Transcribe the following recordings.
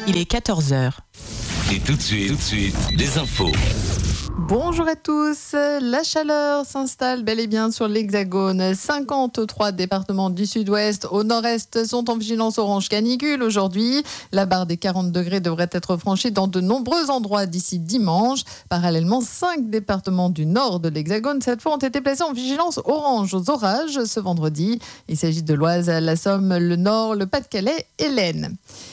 Il est 14 heures. Et tout de suite, des infos. Bonjour à tous, la chaleur s'installe bel et bien sur l'Hexagone. 53 départements du sud-ouest au nord-est sont en vigilance orange canicule aujourd'hui. La barre des 40 degrés devrait être franchie dans de nombreux endroits d'ici dimanche. Parallèlement, 5 départements du nord de l'Hexagone, cette fois, ont été placés en vigilance orange aux orages ce vendredi. Il s'agit de l'Oise, la Somme, le Nord, le Pas-de-Calais et l'Aisne.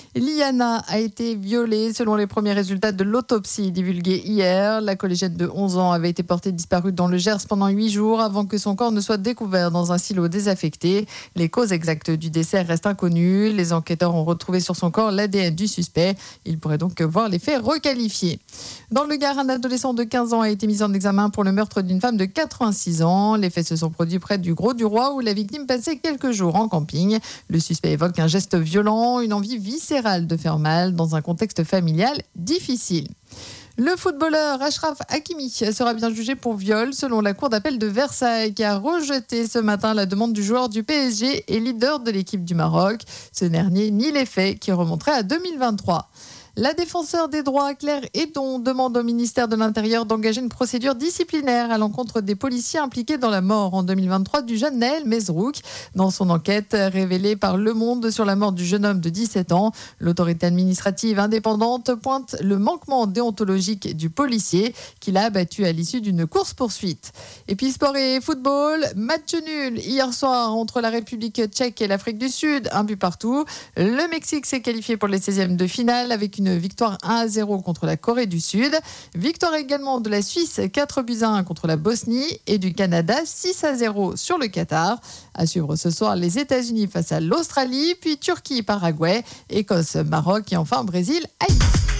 Liana a été violée selon les premiers résultats de l'autopsie divulguée hier. La collégienne de 11 ans avait été portée disparue dans le Gers pendant 8 jours avant que son corps ne soit découvert dans un silo désaffecté. Les causes exactes du décès restent inconnues. Les enquêteurs ont retrouvé sur son corps l'ADN du suspect. Ils pourraient donc voir les faits requalifiés. Dans le Gard, un adolescent de 15 ans a été mis en examen pour le meurtre d'une femme de 86 ans. Les faits se sont produits près du Gros-du-Roi où la victime passait quelques jours en camping. Le suspect évoque un geste violent, une envie viscérale de faire mal dans un contexte familial difficile. Le footballeur Achraf Hakimi sera bien jugé pour viol selon la cour d'appel de Versailles qui a rejeté ce matin la demande du joueur du PSG et leader de l'équipe du Maroc. Ce dernier nie les faits qui remonteraient à 2023. La défenseure des droits, Claire Hédon, demande au ministère de l'Intérieur d'engager une procédure disciplinaire à l'encontre des policiers impliqués dans la mort en 2023 du jeune Naël Mezrouk. Dans son enquête révélée par Le Monde sur la mort du jeune homme de 17 ans, l'autorité administrative indépendante pointe le manquement déontologique du policier qui l'a abattu à l'issue d'une course-poursuite. Et puis sport et football, match nul hier soir entre la République tchèque et l'Afrique du Sud, un but partout. Le Mexique s'est qualifié pour les 16e de finale avec une victoire 1-0 contre la Corée du Sud. Victoire également de la Suisse 4-1 contre la Bosnie et du Canada 6-0 sur le Qatar. À suivre ce soir les États-Unis face à l'Australie, puis Turquie, Paraguay, Écosse, Maroc et enfin Brésil, Haïti.